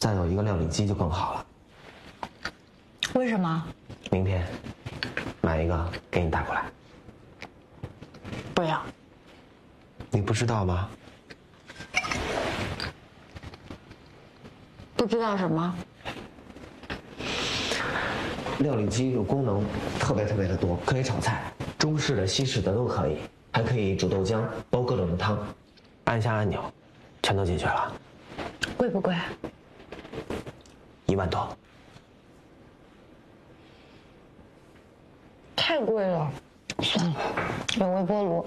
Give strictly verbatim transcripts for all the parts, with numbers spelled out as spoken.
再有一个料理机就更好了。 为什么？ 明天买一个给你带过来。 不要。 你不知道吗？ 不知道什么？ 料理机有功能特别特别的多，可以炒菜，中式的、西式的都可以，还可以煮豆浆、煲各种的汤，按下按钮，全都解决了。 贵不贵？ 一万多。 太贵了，算了，有微波炉。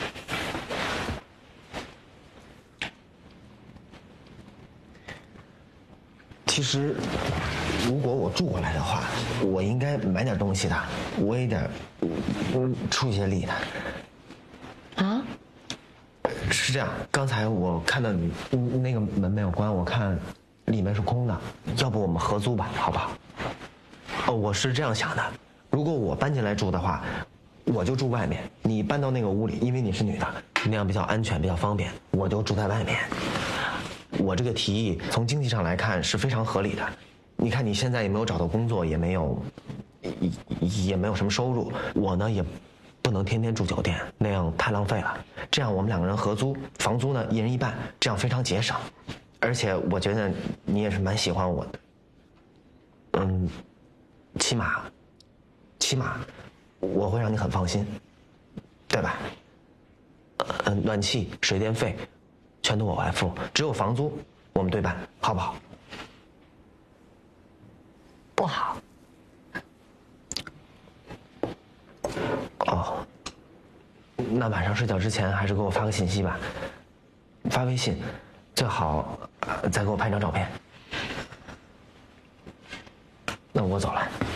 其实，如果我住过来的话，我应该买点东西的，我也点，嗯，出一些力的。 啊？ 是这样，刚才我看到你那个门没有关，我看里面是空的，要不我们合租吧，好不好？哦，我是这样想的，如果我搬进来住的话，我就住外面，你搬到那个屋里，因为你是女的，那样比较安全，比较方便，我就住在外面。我这个提议从经济上来看是非常合理的。你看你现在也没有找到工作，也没有，也也没有什么收入，我呢也不能天天住酒店，那样太浪费了。这样我们两个人合租，房租呢一人一半，这样非常节省。而且我觉得你也是蛮喜欢我的，嗯，起码，起码我会让你很放心，对吧？嗯，暖气、水电费全都我来付，只有房租我们对半，好不好？ 不好。 哦，那晚上睡觉之前还是给我发个信息吧，发微信，最好、呃、再给我拍张照片。那我走了。